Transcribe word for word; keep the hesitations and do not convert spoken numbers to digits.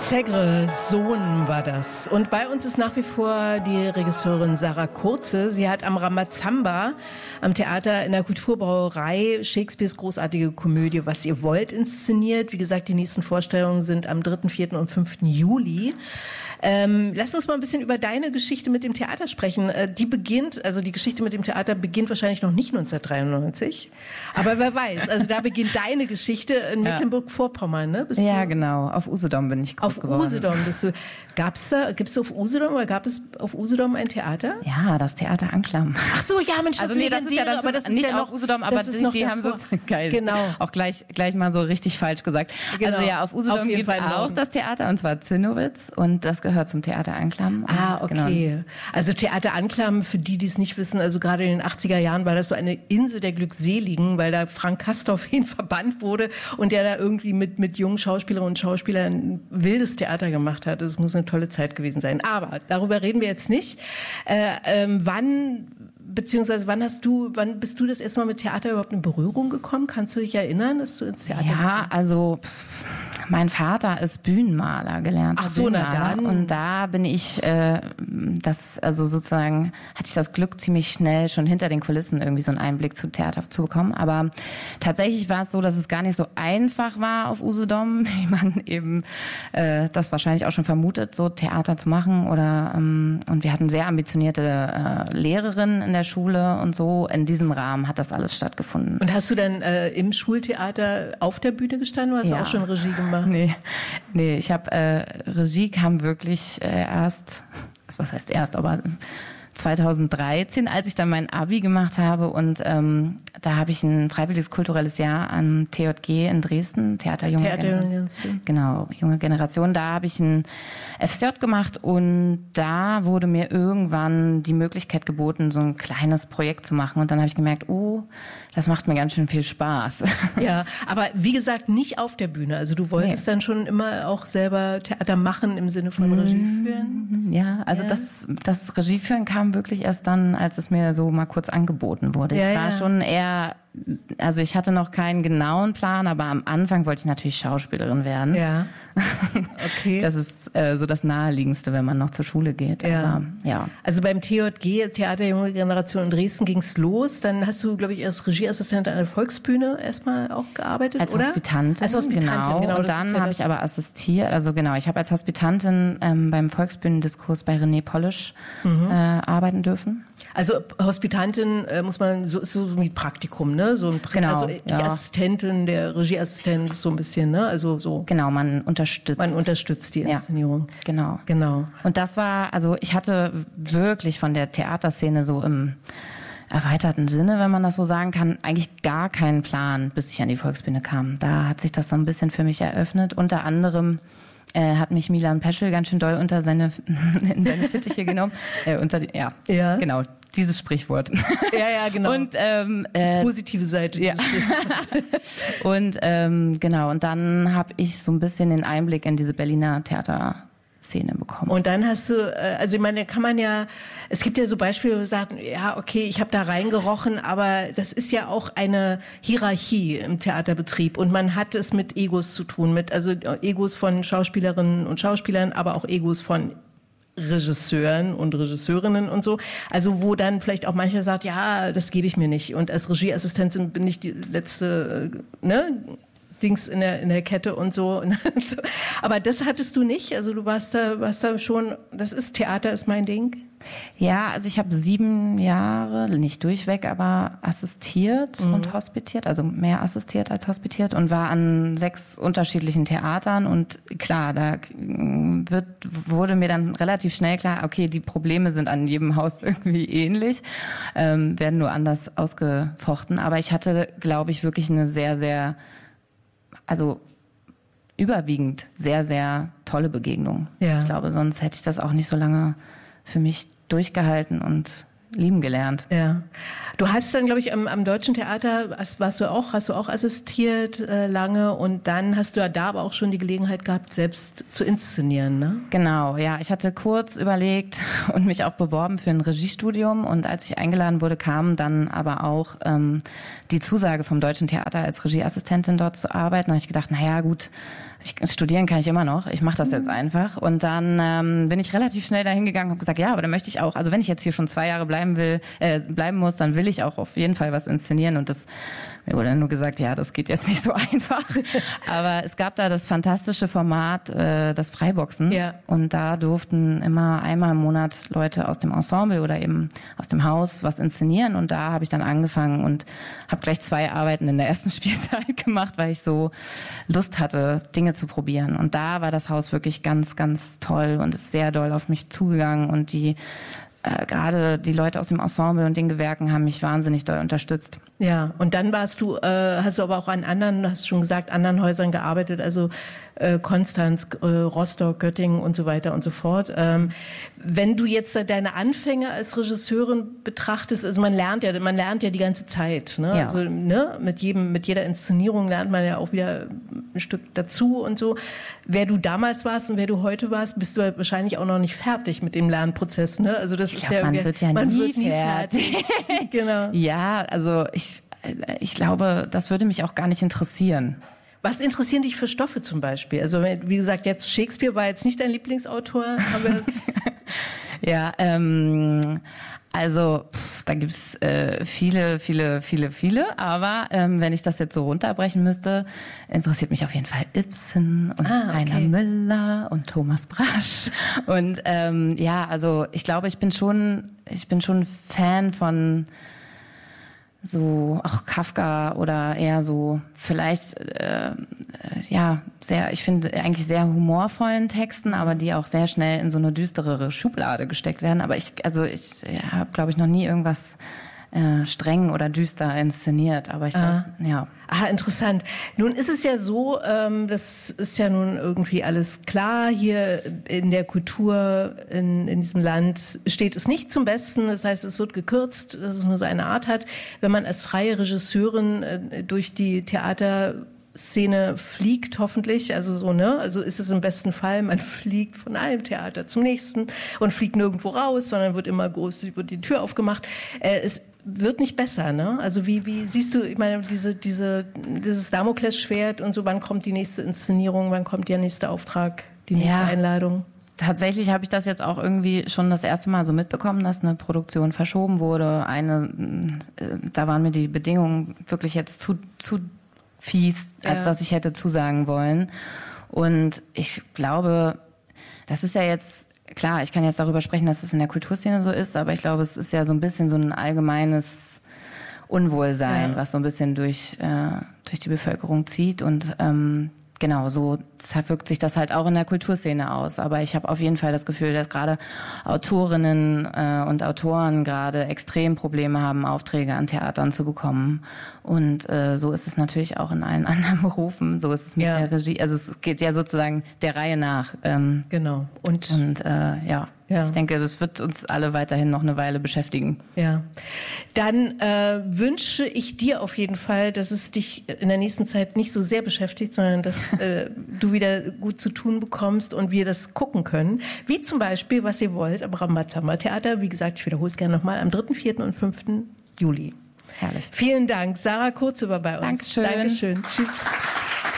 Segre Sohn war das. Und bei uns ist nach wie vor die Regisseurin Sarah Kurze. Sie hat am Rambazamba am Theater in der Kulturbrauerei Shakespeares großartige Komödie Was ihr wollt inszeniert. Wie gesagt, die nächsten Vorstellungen sind am dritten, vierten und fünften Juli. Ähm, lass uns mal ein bisschen über deine Geschichte mit dem Theater sprechen. Äh, die beginnt, also die Geschichte mit dem Theater beginnt wahrscheinlich noch nicht neunzehnhundertdreiundneunzig. Aber wer weiß, also da beginnt deine Geschichte in ja. Mecklenburg-Vorpommern, ne? Bist ja, du? Genau. Auf Usedom bin ich groß auf geworden. Auf Usedom bist du. Gab's da, gibt's auf Usedom oder gab es auf Usedom ein Theater? Ja, das Theater Anklam. Ach so, ja, Mensch, das also nee, das ist ja das, aber das ist nicht ja noch, auf Usedom, aber die, die haben so geil. Genau. Auch gleich, gleich mal so richtig falsch gesagt. Genau. Also ja, auf Usedom gibt es auch das Theater, und zwar Zinnowitz, und das gehört zum Theater Anklam. Ah, okay. Genau. Also Theater Anklam, für die, die es nicht wissen, also gerade in den achtziger Jahren war das so eine Insel der Glückseligen, weil da Frank Castorf hin verbannt wurde und der da irgendwie mit, mit jungen Schauspielerinnen und Schauspielern ein wildes Theater gemacht hat. Es muss eine tolle Zeit gewesen sein. Aber darüber reden wir jetzt nicht. Äh, ähm, wann, beziehungsweise wann hast du, wann bist du das erste Mal mit Theater überhaupt in Berührung gekommen? Kannst du dich erinnern, dass du ins Theater Ja, also pff, mein Vater ist Bühnenmaler, gelernt. Ach so, na dann. Und da bin ich, äh, das, also sozusagen, hatte ich das Glück, ziemlich schnell schon hinter den Kulissen irgendwie so einen Einblick zu Theater zu bekommen. Aber tatsächlich war es so, dass es gar nicht so einfach war auf Usedom, wie man eben äh, das wahrscheinlich auch schon vermutet, so Theater zu machen. Oder ähm, und wir hatten sehr ambitionierte äh, Lehrerinnen in der Schule und so. In diesem Rahmen hat das alles stattgefunden. Und hast du dann äh, im Schultheater auf der Bühne gestanden oder hast ja. du auch schon Regie gemacht? Nee, nee, ich habe äh, Regie kam wirklich äh, erst, was heißt erst, aber zweitausenddreizehn, als ich dann mein Abi gemacht habe, und ähm, da habe ich ein freiwilliges kulturelles Jahr am T J G in Dresden, Theater Junge Generation. Genau, junge Generation. Da habe ich ein F S J gemacht, und da wurde mir irgendwann die Möglichkeit geboten, so ein kleines Projekt zu machen, und dann habe ich gemerkt, oh, das macht mir ganz schön viel Spaß. Ja, aber wie gesagt, nicht auf der Bühne. Also du wolltest nee. dann schon immer auch selber Theater machen im Sinne von Regie führen? Ja, also ja. das das Regie führen kam wirklich erst dann, als es mir so mal kurz angeboten wurde. Ja, ich war ja. schon eher, also ich hatte noch keinen genauen Plan, aber am Anfang wollte ich natürlich Schauspielerin werden. Ja. Okay. Das ist äh, so das Naheliegendste, wenn man noch zur Schule geht. Ja. Aber, ja. Also beim T J G, Theater Junge Generation in Dresden, ging's los. Dann hast du, glaube ich, als Regieassistent an der Volksbühne erstmal auch gearbeitet, als oder? Hospitantin. Als Hospitantin, genau. genau. Und dann ja habe ich aber assistiert. Also genau, ich habe als Hospitantin ähm, beim Volksbühnendiskurs bei René Polish mhm. äh, arbeiten dürfen. Also Hospitantin äh, muss man, so ist so wie Praktikum, ne? So ein genau, also die ja. Assistentin, der Regieassistent, so ein bisschen, ne? Also so. Genau, man unterstützt. Man unterstützt die Inszenierung. Ja, genau. Genau. Und das war, also ich hatte wirklich von der Theaterszene so im erweiterten Sinne, wenn man das so sagen kann, eigentlich gar keinen Plan, bis ich an die Volksbühne kam. Da hat sich das so ein bisschen für mich eröffnet. Unter anderem äh, hat mich Milan Peschel ganz schön doll unter seine, in seine Fittiche genommen. Äh, unter die, ja, ja, genau. Dieses Sprichwort. Ja, ja, genau. Und ähm, äh, positive Seite. Ja. Und ähm, genau. Und dann habe ich so ein bisschen den Einblick in diese Berliner Theaterszene bekommen. Und dann hast du, also ich meine, kann man ja, es gibt ja so Beispiele, wo man sagt, ja, okay, ich habe da reingerochen, aber das ist ja auch eine Hierarchie im Theaterbetrieb, und man hat es mit Egos zu tun, mit also Egos von Schauspielerinnen und Schauspielern, aber auch Egos von Regisseuren und Regisseurinnen und so. Also wo dann vielleicht auch mancher sagt, ja, das gebe ich mir nicht. Und als Regieassistentin bin ich die letzte, ne, Dings in der, in der Kette und so. Aber das hattest du nicht? Also du warst da, warst da schon, das ist Theater, ist mein Ding? Ja, also ich habe sieben Jahre, nicht durchweg, aber assistiert mhm. und hospitiert, also mehr assistiert als hospitiert, und war an sechs unterschiedlichen Theatern. Und klar, da wird, wurde mir dann relativ schnell klar, okay, die Probleme sind an jedem Haus irgendwie ähnlich, ähm, werden nur anders ausgefochten. Aber ich hatte, glaube ich, wirklich eine sehr, sehr, also überwiegend sehr, sehr tolle Begegnung. Ja. Ich glaube, sonst hätte ich das auch nicht so lange für mich durchgehalten und lieben gelernt. Ja. Du hast dann, glaube ich, am, am Deutschen Theater, warst du auch, hast du auch assistiert äh, lange, und dann hast du ja da aber auch schon die Gelegenheit gehabt, selbst zu inszenieren, ne? Genau, ja. Ich hatte kurz überlegt und mich auch beworben für ein Regiestudium, und als ich eingeladen wurde, kam dann aber auch ähm, die Zusage vom Deutschen Theater als Regieassistentin dort zu arbeiten. Da habe ich gedacht, naja, gut, ich, studieren kann ich immer noch, ich mache das jetzt einfach. Und dann ähm, bin ich relativ schnell dahin gegangen und habe gesagt, ja, aber dann möchte ich auch, also wenn ich jetzt hier schon zwei Jahre bleiben will, äh, bleiben muss, dann will ich auch auf jeden Fall was inszenieren. Und das mir wurde nur gesagt, ja, das geht jetzt nicht so einfach. Aber es gab da das fantastische Format, äh, das Freiboxen. Ja. Und da durften immer einmal im Monat Leute aus dem Ensemble oder eben aus dem Haus was inszenieren. Und da habe ich dann angefangen und habe gleich zwei Arbeiten in der ersten Spielzeit gemacht, weil ich so Lust hatte, Dinge zu probieren. Und da war das Haus wirklich ganz, ganz toll und ist sehr doll auf mich zugegangen. Und die Äh, gerade die Leute aus dem Ensemble und den Gewerken haben mich wahnsinnig doll unterstützt. Ja, und dann warst du, äh, hast du aber auch an anderen, hast schon gesagt, anderen Häusern gearbeitet, also äh, Konstanz, äh, Rostock, Göttingen und so weiter und so fort. Ähm, wenn du jetzt deine Anfänge als Regisseurin betrachtest, also man lernt ja, man lernt ja die ganze Zeit, ne? Ja. Also ne, mit jedem, mit jeder Inszenierung lernt man ja auch wieder ein Stück dazu und so. Wer du damals warst und wer du heute warst, bist du wahrscheinlich auch noch nicht fertig mit dem Lernprozess, ne? Also das Ich ist glaub, ja man wird ja man nie wird nie fertig. fertig. Genau. Ja, also ich, ich glaube, das würde mich auch gar nicht interessieren. Was interessieren dich für Stoffe zum Beispiel? Also wie gesagt, jetzt Shakespeare war jetzt nicht dein Lieblingsautor, aber Ja, ähm, also pff, da gibt's äh, viele, viele, viele, viele. Aber ähm, wenn ich das jetzt so runterbrechen müsste, interessiert mich auf jeden Fall Ibsen und Ah, okay. Heiner Müller und Thomas Brasch. Und ähm, ja, also ich glaube, ich bin schon, ich bin schon Fan von so auch Kafka oder eher so vielleicht äh, ja sehr, ich finde eigentlich sehr humorvollen Texten, aber die auch sehr schnell in so eine düsterere Schublade gesteckt werden. Aber ich also ich ja, habe glaube ich noch nie irgendwas äh, streng oder düster inszeniert. Aber ich glaube, ja. Ah, interessant. Nun ist es ja so, ähm, das ist ja nun irgendwie alles klar. Hier in der Kultur in, in diesem Land steht es nicht zum Besten. Das heißt, es wird gekürzt, dass es nur so eine Art hat. Wenn man als freie Regisseurin äh, durch die Theaterszene fliegt, hoffentlich, also so, ne? Also ist es im besten Fall, man fliegt von einem Theater zum nächsten und fliegt nirgendwo raus, sondern wird immer groß, wird die Tür aufgemacht. Äh, es wird nicht besser, ne? Also wie, wie siehst du, ich meine, diese, diese, dieses Damoklesschwert und so, wann kommt die nächste Inszenierung, wann kommt der nächste Auftrag, die nächste Ja. Einladung? Tatsächlich habe ich das jetzt auch irgendwie schon das erste Mal so mitbekommen, dass eine Produktion verschoben wurde. Eine, äh, da waren mir die Bedingungen wirklich jetzt zu, zu fies, als Ja. dass ich hätte zusagen wollen. Und ich glaube, das ist ja jetzt, klar, ich kann jetzt darüber sprechen, dass es in der Kulturszene so ist, aber ich glaube, es ist ja so ein bisschen so ein allgemeines Unwohlsein, Ja. was so ein bisschen durch, äh, durch die Bevölkerung zieht. Und ähm, genau, so deshalb wirkt sich das halt auch in der Kulturszene aus. Aber ich habe auf jeden Fall das Gefühl, dass gerade Autorinnen äh, und Autoren gerade extrem Probleme haben, Aufträge an Theatern zu bekommen. Und äh, so ist es natürlich auch in allen anderen Berufen. So ist es mit Ja. der Regie. Also es geht ja sozusagen der Reihe nach. Ähm, Genau. Und, und äh, ja. Ja. ich denke, das wird uns alle weiterhin noch eine Weile beschäftigen. ja. Dann äh, wünsche ich dir auf jeden Fall, dass es dich in der nächsten Zeit nicht so sehr beschäftigt, sondern dass äh, du wieder gut zu tun bekommst und wir das gucken können. Wie zum Beispiel, was ihr wollt, am Rambazamba Theater. Wie gesagt, ich wiederhole es gerne nochmal, am dritten, vierten und fünften Juli. Herrlich. Vielen Dank. Sarah Kurzüber bei uns. Dankeschön. Dankeschön. Tschüss.